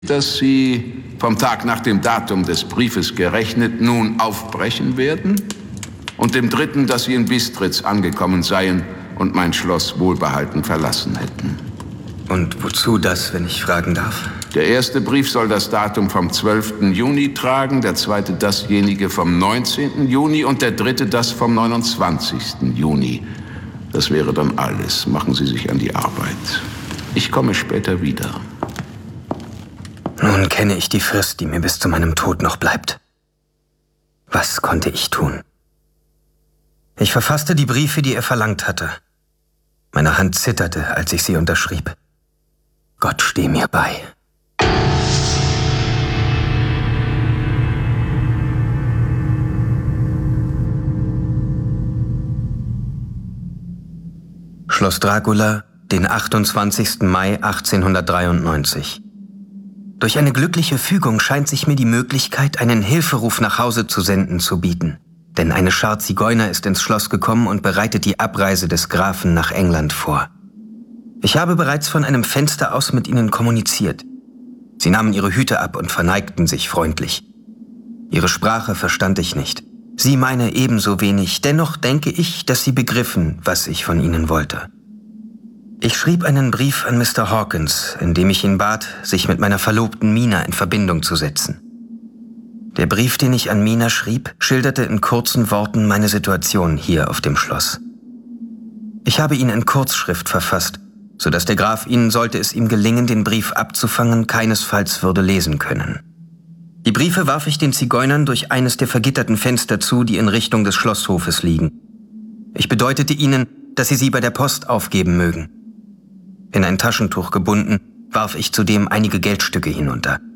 dass Sie vom Tag nach dem Datum des Briefes gerechnet nun aufbrechen werden und dem dritten, dass Sie in Bistritz angekommen seien und mein Schloss wohlbehalten verlassen hätten. Und wozu das, wenn ich fragen darf? Der erste Brief soll das Datum vom 12. Juni tragen, der zweite dasjenige vom 19. Juni und der dritte das vom 29. Juni. Das wäre dann alles. Machen Sie sich an die Arbeit. Ich komme später wieder. Nun kenne ich die Frist, die mir bis zu meinem Tod noch bleibt. Was konnte ich tun? Ich verfasste die Briefe, die er verlangt hatte. Meine Hand zitterte, als ich sie unterschrieb. Gott steh mir bei. Schloss Dracula, den 28. Mai 1893. Durch eine glückliche Fügung scheint sich mir die Möglichkeit, einen Hilferuf nach Hause zu senden, zu bieten. Denn eine Schar Zigeuner ist ins Schloss gekommen und bereitet die Abreise des Grafen nach England vor. Ich habe bereits von einem Fenster aus mit ihnen kommuniziert. Sie nahmen ihre Hüte ab und verneigten sich freundlich. Ihre Sprache verstand ich nicht. Sie meine ebenso wenig, dennoch denke ich, dass sie begriffen, was ich von ihnen wollte. Ich schrieb einen Brief an Mr. Hawkins, in dem ich ihn bat, sich mit meiner Verlobten Mina in Verbindung zu setzen. Der Brief, den ich an Mina schrieb, schilderte in kurzen Worten meine Situation hier auf dem Schloss. Ich habe ihn in Kurzschrift verfasst, sodass der Graf ihn, sollte es ihm gelingen, den Brief abzufangen, keinesfalls würde lesen können. Die Briefe warf ich den Zigeunern durch eines der vergitterten Fenster zu, die in Richtung des Schlosshofes liegen. Ich bedeutete ihnen, dass sie bei der Post aufgeben mögen. In ein Taschentuch gebunden, warf ich zudem einige Geldstücke hinunter.